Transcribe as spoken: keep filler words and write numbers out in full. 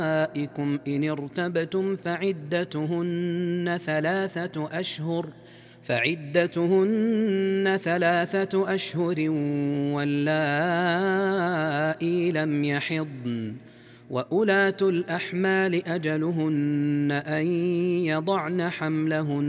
نسائكم إن ارتبتم فعدتهن ثلاثة أشهر فعدتهن ثلاثة أشهر واللائي لم يحضن وأولاة الأحمال أجلهن أن يضعن حملهن